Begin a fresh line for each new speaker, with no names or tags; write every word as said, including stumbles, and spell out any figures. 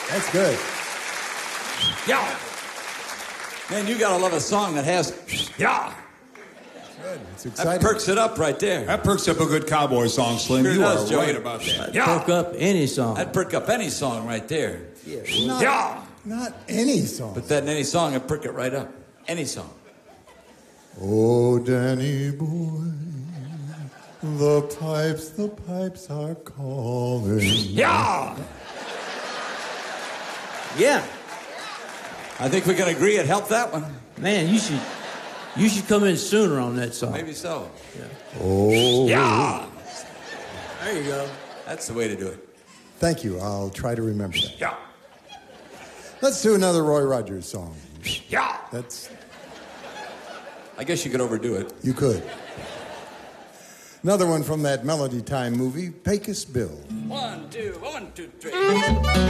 That's good.
Yeah. Man, you gotta love a song that has yeah.
Good. It's exciting.
That perks it up right there.
That perks up a good cowboy song, Slim.
Sure
you
does,
are
Joey.
right about that.
Yeah.
Perk up any song.
That'd perk up any song right there.
Yeah.
Not,
Yeah.
not any song.
But that in any song, it'd perk it right up. Any song.
Oh, Danny boy, the pipes, the pipes are calling.
Yeah.
Yeah.
I think we can agree it helped that one.
Man, you should you should come in sooner on that song.
Maybe so.
Oh.
Yeah.
There you go.
That's the way to do it.
Thank you. I'll try to remember that.
Yeah.
Let's do another Roy Rogers song.
Yeah.
That's...
I guess you could overdo it.
You could. Another one from that Melody Time movie, Pecos Bill.
One, two, one, two, three.